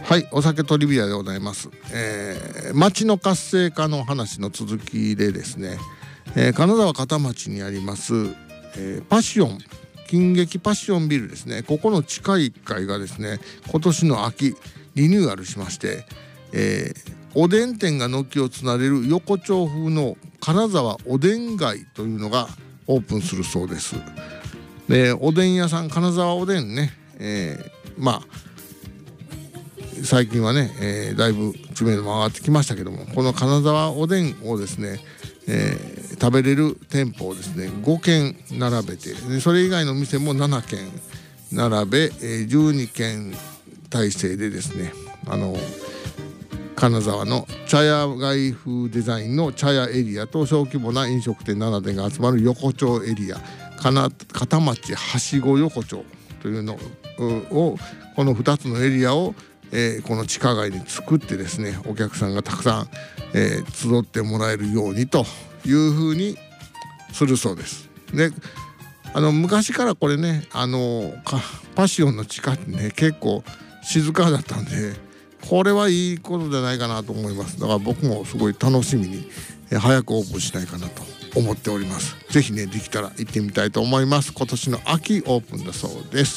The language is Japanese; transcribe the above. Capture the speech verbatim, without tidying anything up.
はい、お酒トリビアでございます。えー、町の活性化の話の続きでですね、えー、金沢片町にあります、えー、パシオン金劇パシオンビルですね。ここの地下いっかいがですね、今年の秋リニューアルしまして、えー、おでん店が軒を連ねる横丁風の金沢おでん街というのがオープンするそうです。で、おでん屋さん、金沢おでんね、えー、まあ最近はね、えー、だいぶ知名度も上がってきましたけども、この金沢おでんをですね、えー、食べれる店舗をですねごけん並べて、でそれ以外の店もななけん並べ、えー、じゅうにけん体制でですね、あの金沢の茶屋街風デザインの茶屋エリアと小規模な飲食店ななてんが集まる横丁エリア、片町はしご横丁というのを、このふたつのエリアをえー、この地下街に作ってですね、お客さんがたくさん、えー、集ってもらえるようにというふうにするそうです。で、あの昔からこれね、あのパシオンの地下ってね結構静かだったんで、これはいいことじゃないかなと思います。だから僕もすごい楽しみに、えー、早くオープンしないかなと思っております。ぜひね、できたら行ってみたいと思います。今年の秋オープンだそうです。